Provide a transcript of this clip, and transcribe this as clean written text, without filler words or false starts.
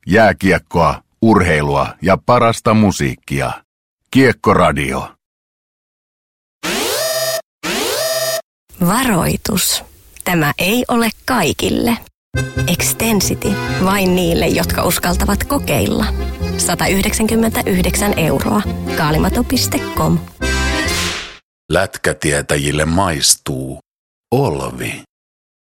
Jääkiekkoa, urheilua ja parasta musiikkia. Kiekkoradio. Varoitus. Tämä ei ole kaikille. Extensity vain niille, jotka uskaltavat kokeilla. 199 €. Kaalimato.com. Lätkätietäjille maistuu Olvi.